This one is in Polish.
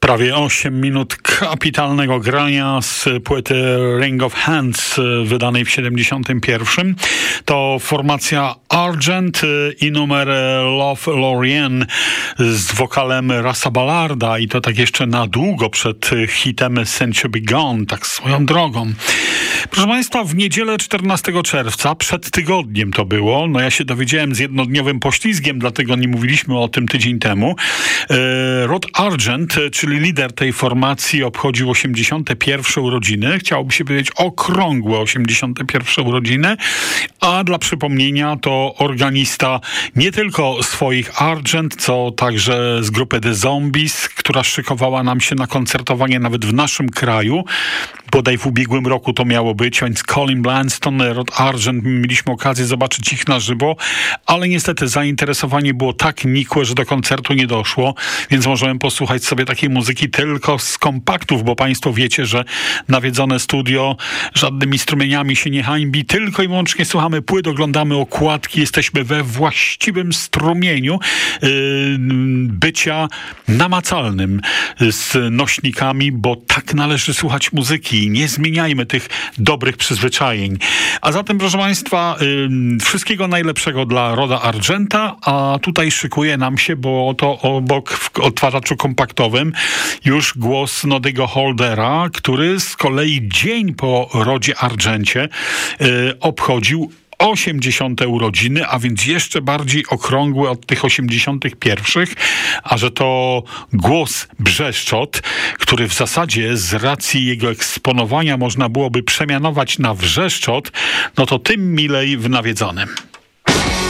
Prawie 8 minut kapitalnego grania z płyty Ring of Hands wydanej w 71. To formacja Argent i numer Love Lorien z wokalem Rasa Ballarda i to tak jeszcze na długo przed hitem Since You Be Gone, tak swoją drogą. Proszę Państwa, w niedzielę 14 czerwca, przed tygodniem to było, ja się dowiedziałem z jednodniowym poślizgiem, dlatego nie mówiliśmy o tym tydzień temu. Rod Argent, czyli lider tej formacji, obchodził 81 urodziny. Chciałoby się powiedzieć okrągłe 81 urodziny, a dla przypomnienia to organista nie tylko swoich Argent, co także z grupy The Zombies, która szykowała nam się na koncertowanie nawet w naszym kraju. Bodaj w ubiegłym roku to miało być, więc Colin Blanston, Rod Argent, mieliśmy okazję zobaczyć ich na żywo, ale niestety zainteresowanie było tak nikłe, że do koncertu nie doszło, więc możemy posłuchać sobie takiej muzyki tylko z kompaktów, bo Państwo wiecie, że nawiedzone studio żadnymi strumieniami się nie hańbi, tylko i wyłącznie słuchamy płyt, oglądamy okładki, jesteśmy we właściwym strumieniu bycia namacalnym z nośnikami, bo tak należy słuchać muzyki. Nie zmieniajmy tych dobrych przyzwyczajeń. A zatem, proszę Państwa, wszystkiego najlepszego dla Roda Argenta, a tutaj szykuje nam się, bo oto obok w odtwarzaczu kompaktowym już głos Noddy'ego Holdera, który z kolei dzień po Rodzie Argencie obchodził 80. urodziny, a więc jeszcze bardziej okrągły od tych 81., a że to głos Brzeszczot, który w zasadzie z racji jego eksponowania można byłoby przemianować na Wrzeszczot, to tym milej w nawiedzonym.